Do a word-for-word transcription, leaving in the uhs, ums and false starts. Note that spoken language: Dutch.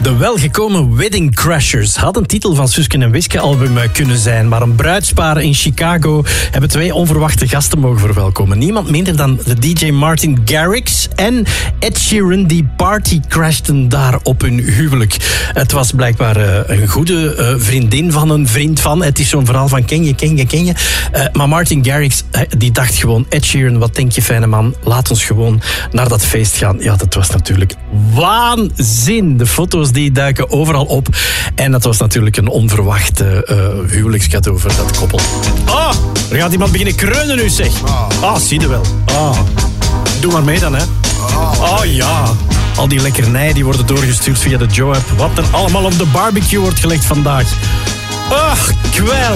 De welgekomen Wedding Crashers had een titel van Suske en Wiske album kunnen zijn, maar een bruidspaar in Chicago hebben twee onverwachte gasten mogen verwelkomen. Niemand minder dan de D J Martin Garrix en Ed Sheeran, die party crashten daar op hun huwelijk. Het was blijkbaar uh, een goede uh, vriendin van een vriend van. Het is zo'n verhaal van ken je, ken je, ken je. Uh, maar Martin Garrix, uh, die dacht gewoon, Ed Sheeran, wat denk je, fijne man, laat ons gewoon naar dat feest gaan. Ja, dat was natuurlijk waanzin. De foto's die duiken overal op. En dat was natuurlijk een onverwachte uh, huwelijkscadeau voor dat koppel. Oh, er gaat iemand beginnen kreunen nu, zeg. Ah, oh, zie je wel. Oh. Doe maar mee dan, hè. Oh ja. Al die lekkernijen die worden doorgestuurd via de Joe-app. Wat er allemaal op de barbecue wordt gelegd vandaag. Ach, kwel.